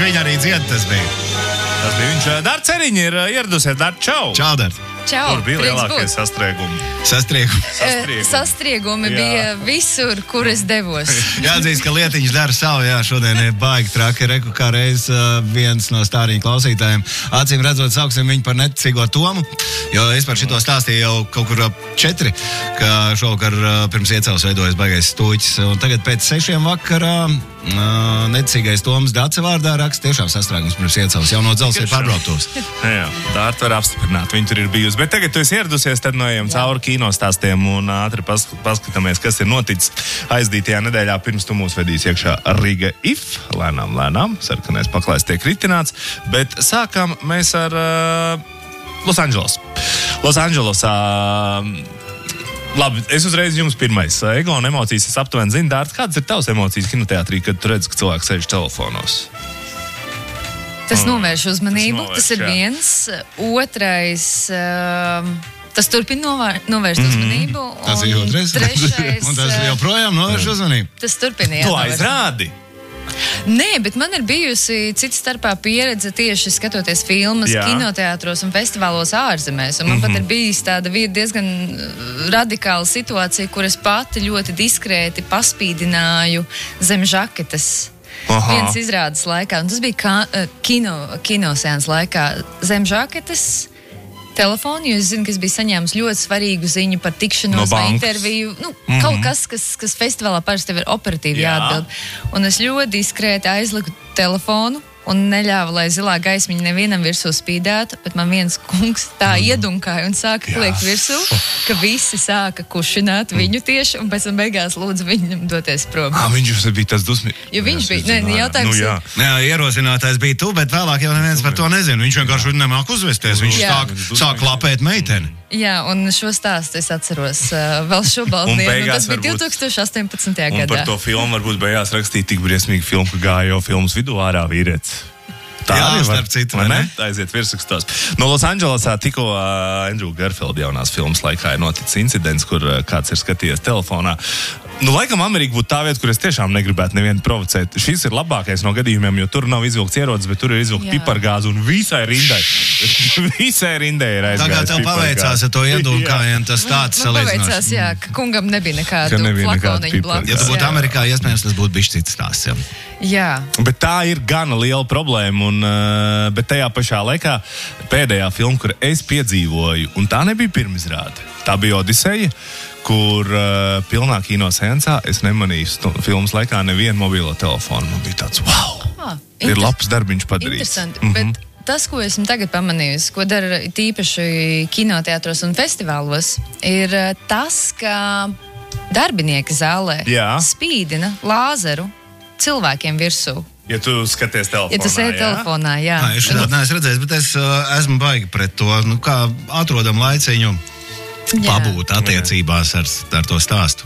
viņa arī dzied, tas bija. Tas bija viņš. Dārts Ceriņa ir ieradusies. Dārts, čau! Čau, Dārts! Čau, Kur bija lielākie sastriegumi? Sastriegumi bija visur, kur es devos. Jāatzīst, ka lietiņš dara savu, šodien ir baigi traki, reku kā reiz viens no stāriņu klausītājiem. Acīm redzot, sauksim viņu par neticīgo Tomu, jo es par šito stāstīju jau kaut kur 4, ka šovakar pirms iecels veidojas baigais stūķis. Un tagad pēc 6 vakarā neticīgais Toms Dace vārdā raksta tiešām sastrēgums pirms iecels. Jau no dzelzs ir pārbrauktos. Jā, Dārta var apstiprināt, viņi tur ir bijusi. Bet tagad tu esi ieradusies, tad ejam cauri kinostāstiem un ātri paskatāmies, kas ir noticis aizdītajā nedēļā, pirms tu mūs vedīs iekšā Riga IF. Lēnām, sarkanais paklājs tiek ritināts, bet sākam mēs ar Losandželos. Losandželosā... Labi, es uzreiz jums pirmais. Ego un emocijas es aptuveni zinu. Dārts, kādas ir tavas emocijas kinoteātrī, kad tu redz, ka cilvēks sēž telefonos? Tas novērš uzmanību, tas ir viens. Otrais, tas turpina novērst uzmanību. Tas ir otrais. Trešais, un tas joprojām novērš uzmanību. Tas turpina, Tu aizrādi? Nē, bet man ir bijusi cits starpā pieredze tieši skatoties filmas kinoteātros un festivālos ārzemēs. Un man pat ir bijis tāda diezgan radikāla situācija, kur es pati ļoti diskrēti paspīdināju zem žaketes. Viens izrādes laikā, un tas bija kinoseans laikā, zem žaketes telefonu, jo es zinu, ka es biju saņēmis ļoti svarīgu ziņu par tikšanos vai interviju. Kaut kas festivālā parasti tev ir operatīvi jāatbild. Un es ļoti diskrēti aizliku telefonu un neļāva, lai zilā gaismiņa nevienam virsū spīdētu, bet man viens kungs tā iedunkāja un sāka kliegt virsū, ka visi sāka kušināt viņu tieši, un pēc tam beigās lūdzu viņam doties prom. Viņš bija tas dusmīgi. Jo viņš bija, jautājums ir... Ierosinātājs bija tu, bet vēlāk jau neviens par to nezina. Viņš vienkārši nemāk uzvesties, viņš sāk klapēt meiteni. Jā, un šo stāstu es atceros vēl šobaldienu, tas bija 2018. gadā. Un par to filmu varbūt beigās rakstīt tik briesmīgi filmu, ka gāja jau filmas vidū ārā vīrietis. Tā arī var, citu, vai ne? Aiziet virsrakstos. No Losandželosā tikko Andrew Garfield jaunās filmas laikā ir noticis incidents, kur kāds ir skatījies telefonā. Laikam Amerika būtu tā vieta, kur es tiešām negribētu nevienu provocēt. Šis ir labākais no gadījumiem, jo tur nav izvilkts ierodas, bet tur ir izvilkts pipargāzi un visai rindai. Visai rindai ir aizgājis. Tagad tev paveicās ar to iedunkājienu, tas tāds salīdzinoši. Paveicās, ka kungam nebija nekādu flakoniņu blakus. Ja tu būtu Amerikā, iespējams, tas būtu bijis cits stāsts. Jā. Bet tā ir gana liela problēma, bet tajā pašā laikā pēdējā filma, kur es piedzīvoju, un tā nebija pirmizrāde. Tā bija Odiseja, kur pilnā kinoseansā es nemanīju filmas laikā nevienu mobilo telefonu. Man bija tāds, ir labs darbiņš padarīts. Interesanti, bet tas, ko esmu tagad pamanījusi, ko dara tīpaši kinoteātros un festivālos, ir tas, ka darbinieki zālē spīdina lāzeru cilvēkiem virsū. Ja tu skaties telefonā, ja tu sēdi telefonā, jā. Es šādi neesmu redzējis, bet es esmu baigi pret to, kā atrodam laiciņu pabūt attiecībās ar to stāstu.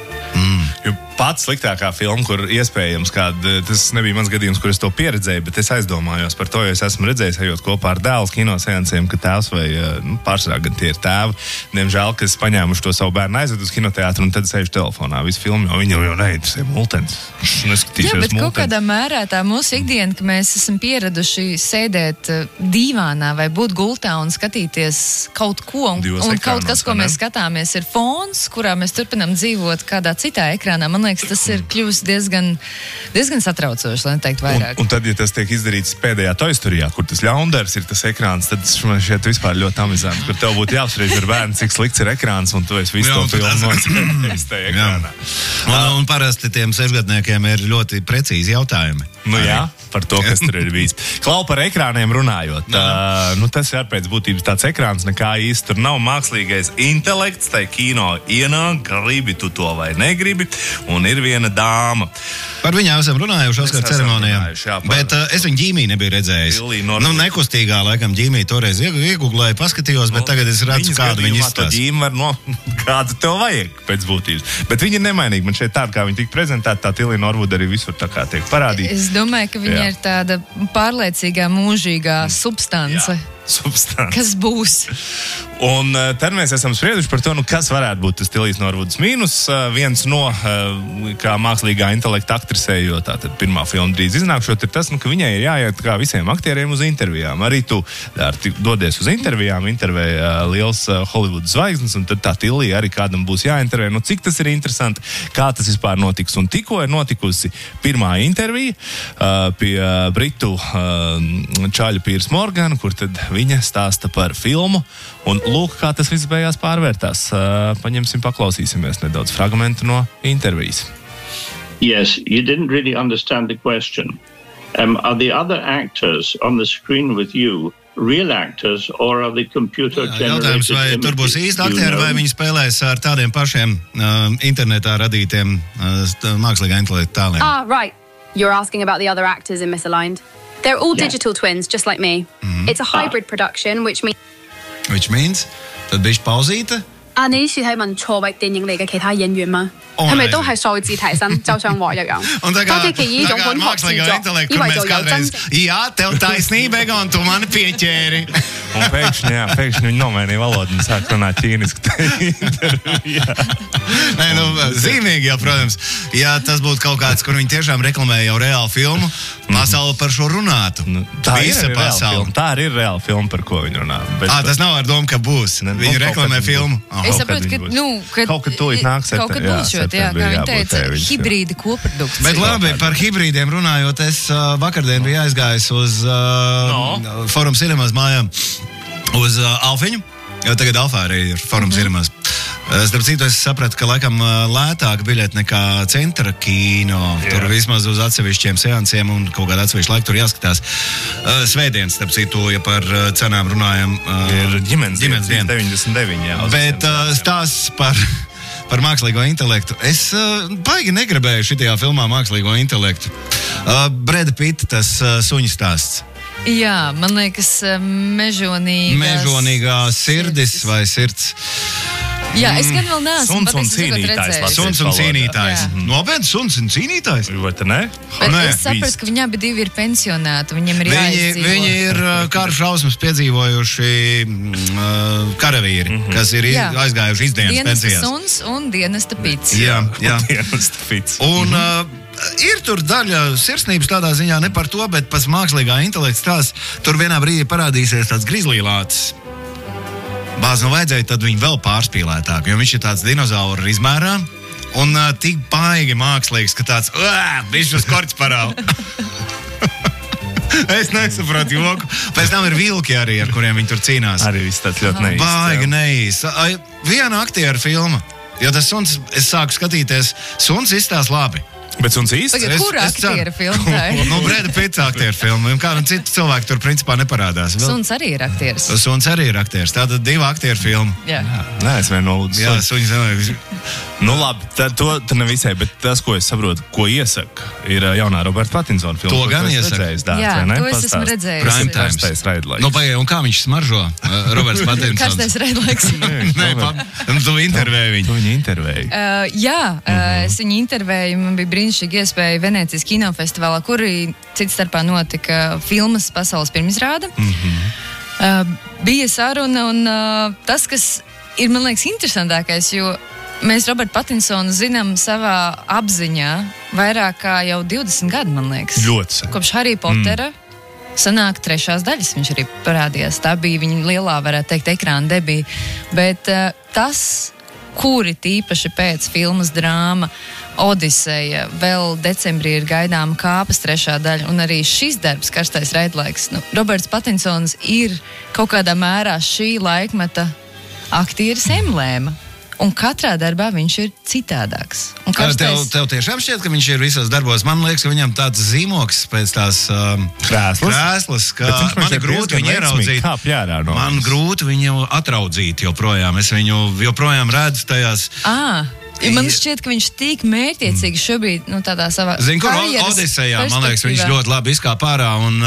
Jo pats sliktākā filma, kur iespējams tas nebija mans gadījums, kur es to pieredzēju, bet es aizdomājos par to, jo es esmu redzējis, ejot kopā ar dēlu kinoseansiem, ka tēvs vai pārsvarā gan tie ir tēvi, diemžēl, kas paņēmuši to savu bērnu aizved uz kinoteātru un tad sēž telefonā. Visu filmu jau viņi jau neinteresē multens. Jā, bet kaut kādā mērā tā mūsu ikdiena, ka mēs esam pieraduši sēdēt dīvānā vai būt gultā un skatīties kaut ko, un kaut kas, ko mēs skatāmies, ir fons, kurā mēs turpinām dzīvot kādā citā ekrānā. Man liekas, tas ir kļuvis diezgan satraucoši, lai neteikt vairāk. Un tad, ja tas tiek izdarīts pēdējā Toy Storyjā, kur tas ļaundars ir tas ekrāns, tad man šķiet vispār ļoti amizanti, kur tev būtu jāapspriež ar bērnu, cik slikts ir ekrāns, un tu esi visu to filmu nocerējis tajā ekrānā. Un parasti tiem 6-gadniekiem ir ļoti precīzi jautājumi. Par to, kas tur ir bijis. Klau par ekrāniem runājot. Tas ir pēc būtības tāds ekrāns, nekā īsti tur nav mākslīgais intelekts, tai kino ienāk, gribi tu to vai negribi, un ir viena dāma. Par viņām esam runājuši Oskara ceremonijā, bet es viņu ģīmī nebiju redzējis. Nekustīgā laikam ģīmī toreiz iegooglēju, paskatījos, bet tagad es redzu, kādu viņi izstāsta. Kādu tev vajag pēc būtības. Bet viņi ir nemainīgi. Man šeit tāda, kā viņi tika prezentēta, tā Tilly Norwood arī visur tā kā tiek parādīta. Es domāju, ka viņa ir tāda pārliecīgā, mūžīgā substance. substance. Kas būs? Un tad mēs esam sprieduši par to, kas varētu būt tas Tilijas Norvudas mīnus. Viens no, kā mākslīgā intelekta aktrisē, jo tātad pirmā filma drīz iznākšot, ir tas, ka viņai ir jāiet kā visiem aktieriem uz intervijām. Arī tu dodies uz intervijām, intervēja liels Hollywoods zvaigznes, un tad tā Tilija arī kādam būs jāintervē. Nu, cik tas ir interesanti, kā tas vispār notiks. Un tikko ir notikusi pirmā intervija pie britu čaļa Pīrs Morgana, kur tad viņa stāsta par filmu. Un lūk, kā tas viss beigās pārvērtās. Paklausīsimies nedaudz fragmentu no intervijas. Yes, you didn't really understand the question. Are the other actors on the screen with you real actors or are they computer-generated Jautājums, vai tur būs īsti aktieri, vai viņi spēlēs ar tādiem pašiem internetā radītiem mākslīgā intelekta tēliem? Right. You're asking about the other actors in Misaligned. They're all digital twins, just like me. It's a hybrid production, which means? Tad bišķi pauzīte. 你是睇問錯域電影嚟嘅其他演員嗎？係咪都係數字提升，就像我一樣？多啲記憶種本學製作，以為就有真。 Jā, tev taisnība, Egon, tu mani pieķēri. Un pēkšņi viņi nomainīja valodu un sāk runāt ķīniski. Nē, zīmīgi jau, protams. Ja tas būtu kaut kāds, kur viņi tiešām reklamē jau reālu filmu, pasauli par šo runātu. Tā arī ir reāla filma, par ko viņi runā. Tas nav ar domu, ka būs. Viņi reklamē filmu. Es saprotu, ka kaut kad tūlīt nāks. Kaut kad būs, jo, kā viņi teica, hibrīdi koprodukts. Bet labi, par hibrīdiem runājot, es vakardien biju aizgājis uz Forum Cinemas mājām, uz Alfiņu, jo tagad Alfā arī ir Forum Cinemas. Starp citu, es sapratu, ka laikam lētāk biļeti nekā centra kino. Tur vismaz uz atsevišķiem seansiem un kaut kādā atsevišķa laika tur jāskatās. Svētdienas, starp citu, ja par cenām runājam, ir ģimenes diena 99. Jā, bet stāsts par mākslīgo intelektu. Es baigi negribēju šitajā filmā mākslīgo intelektu. Breda Pitta, tas suņu stāsts. Jā, man liekas, mežonīgā sirdis vai sirds. Jā, es gan vēl neesmu redzējis. Suns un cīnītājs. Nopietni, suns un cīnītājs? Vai te ne? Es sapratu, ka viņi abi divi ir pensionēti. Viņiem ir jāizdzīvo. Viņi ir karu šausmas piedzīvojuši karavīri, kas ir aizgājuši izdienas pensijās. Dienesta suns un dienesta pits. Jā. Dienesta pits. Un ir tur daļa sirsnības tādā ziņā, ne par to, bet pēc mākslīgā intelekta stāsts. Tur vienā brīdī parādīsies tāds grizzlīlācis. Bāz nu vajadzēja, tad viņi vēl pārspīlētāk, jo viņš ir tāds dinozauru izmērā un tik baigi mākslīgs, ka tāds, viņš uz korķis parāv. Es nesaprotu joku. Pēc tam ir vilki arī, ar kuriem viņi tur cīnās. Arī viss tāds ļoti neīsts. Baigi neīsts. Viena aktieru filma, jo tas suns, es sāku skatīties, suns izstās labi. Bet suns īsti? Kura aktiera filma tā ir? Breda Pitta aktiera filma. Kādu citu cilvēku tur principā neparādās. Suns arī ir aktieris. Suns arī ir aktieris. Tātad divu aktieru filmu. Jā. Nē, es vien nolūdzu. Jā, suņi zemē. Nu labi, to nevisai, bet tas, ko es saprotu, ko iesaka, ir jaunā Roberta Pattinsona filma. To gan iesaka. Jā, to es esmu redzējis. Prime Times. Nu, pagaid, un kā viņš smaržo, Roberts Pattinsons? Karstais raidlaiks. Tu intervēji viņu. Tu viņu intervēji. Jā, es viņu intervēju, man bija brīnišķīgi iespēja Venēcijas kinofestivālā, kur cits starpā notika filmas pasaules pirmizrāde. Bija saruna, un tas, kas ir, man liekas, interesantākais, jo mēs Robertu Pattinsonu zinām savā apziņā vairāk kā jau 20 gadu, man liekas. Ļoti sen. Kopš Harry Pottera sanāk 3. daļas viņš arī parādījās. Tā bija viņa lielā, varētu teikt, ekrāna debija. Bet tas, kuri tīpaši pēc filmas drāma Odiseja, vēl decembrī ir gaidāma Kāpas 3. daļa, un arī šis darbs, Karstais raidlaiks. Roberts Pattinsons ir kaut kādā mērā šī laikmeta aktieris emblēma. Un katrā darbā viņš ir citādāks. Tev tiešām šķiet, ka viņš ir visos darbos. Man liekas, ka viņam tāds zīmoks pēc tās krēslas, ka man ir grūti viņu ieraudzīt. Man grūti viņu atraudzīt joprojām. Es viņu joprojām redzu tajās. Man šķiet, ka viņš tik mērķiecīgi šobrīd, tādā savā karjeras Odisejā, man liekas, viņš ļoti labi izkāpa ārā un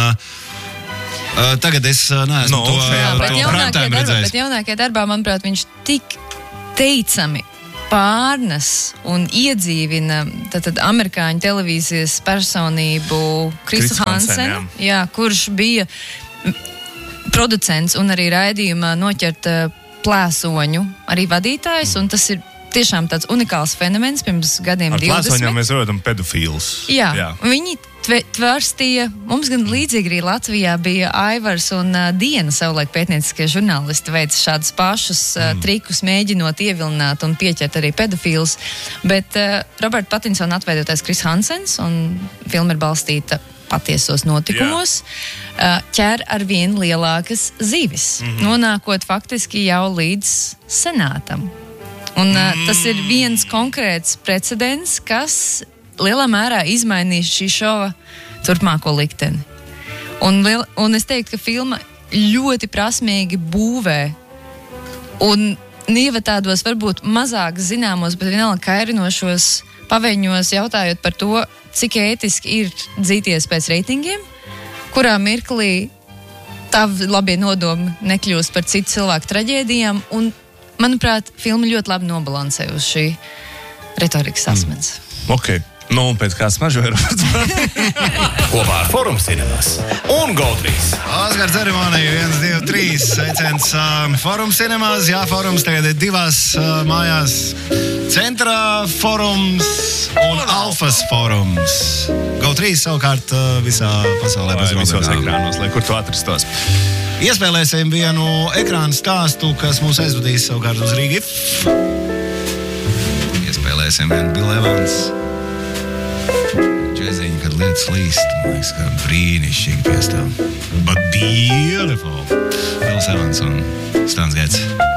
tagad es neesmu to prātēm redzējis. Bet jaunākajā darbā, manuprāt, viņš tik teicami pārnes un iedzīvina tātad amerikāņu televīzijas personību Kristu Hansenu, kurš bija producents un arī raidījuma Noķert plēsoņu arī vadītājs, un tas ir tiešām tāds unikāls fenomens pirms gadiem 20. Ar plēsoņām mēs rodam pedofīlus. Jā. Viņi tvērstīja, mums gan līdzīgi arī Latvijā bija Aivars un Diena savulaik pētnieciskie žurnālisti veica šādus pašus trikus, mēģinot ievilināt un pieķert arī pedofīlus, bet Roberta Patinsona atveidotais Kris Hansens, un filma ir balstīta patiesos notikumos, ķer ar vien lielākas zivis, nonākot faktiski jau līdz senātam. Un tas ir viens konkrēts precedents, kas lielā mērā izmainīs šī šova turpmāko likteni. Un es teiktu, ka filma ļoti prasmīgi būvē un ieved tādos varbūt mazāk zināmos, bet vienalga kairinošos paveņos, jautājot par to, cik ētiski ir dzīties pēc reitingiem, kurā mirklī tavi labie nodomi nekļūst par citu cilvēku traģēdijām, un, manuprāt, filma ļoti labi nobalansē uz šī retorikas asmens. Ok. Nu, un pēc kā smažoja kopā ar Forum Cinemas un GO3. Oskara ceremonija 1, 2, 3. Sveiciens Forum Cinemas. Jā, Forums tagad ir divās mājās. Centrā Forums un Alfas Forums. GO3 savukārt visā pasaulē. Visos ekrānos, lai kur tu atrastos. Iespēlēsim vienu ekrānu stāstu, kas mūs aizvadīs savukārt uz Rīga IF. Iespēlēsim vienu Bill Evans. Džeziņi, kad lietas līst, man liekas, kā brīnišķīgi piestāv. But beautiful. Bills Evans un Stans Gates.